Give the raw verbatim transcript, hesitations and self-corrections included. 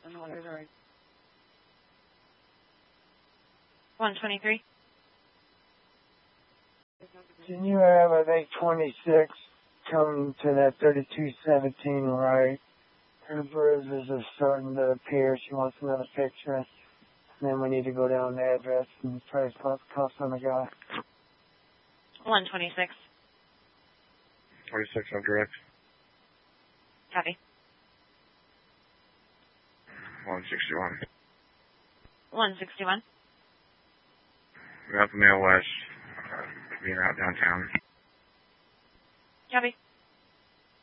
one twenty-three. Can you have, I think, twenty-six coming to that thirty-two seventeen right? Her bruises are starting to appear. She wants another picture. And then we need to go down the address and try to cost, cost on the guy. one twenty-six. twenty-six on direct. Copy. one sixty-one. one sixty-one. We're up in Mail West. Uh, being out downtown. Copy.